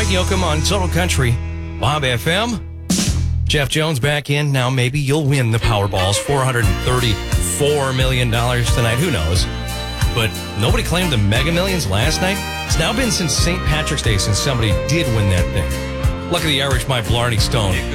Dwight Yoakam on Total Country, Bob FM. Jeff Jones back in. Now maybe you'll win the Powerball's $434 million tonight. Who knows? But nobody claimed the Mega Millions last night. It's now been since St. Patrick's Day since somebody did win that thing. Luck of the Irish by Blarney Stone.